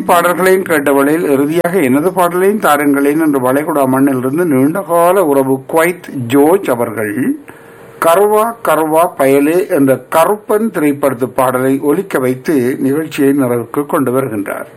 பாடல்களையும் கேட்டவளையில் இறுதியாக எனது பாடலையும் தாருங்களேன் என்று வளைகுடா மண்ணிலிருந்து நீண்டகால உறவு குவைத் ஜோர்ஜ் அவர்கள் கருவா கருவா பயலே என்ற கருப்பன் திரைப்படத்து பாடலை ஒலிக்க வைத்து நிகழ்ச்சியை நிறைவுக்கு கொண்டு வருகின்றார்.